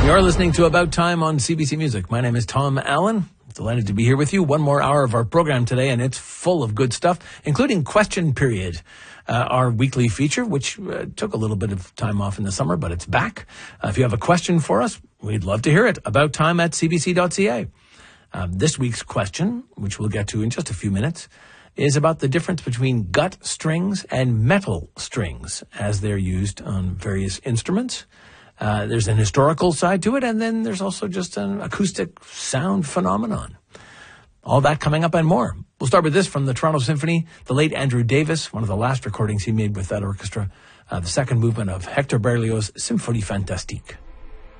You're listening to About Time on CBC Music. My name is Tom Allen. Delighted to be here with you. One more hour of our program today, and it's full of good stuff, including Question Period, our weekly feature, which took a little bit of time off in the summer, but it's back. If you have a question for us, we'd love to hear it. abouttime@cbc.ca. This week's question, which we'll get to in just a few minutes, is about the difference between gut strings and metal strings as they're used on various instruments. There's an historical side to it, and then there's also just an acoustic sound phenomenon. All that coming up and more. We'll start with this from the Toronto Symphony, the late Andrew Davis, one of the last recordings he made with that orchestra, the second movement of Hector Berlioz' Symphonie Fantastique.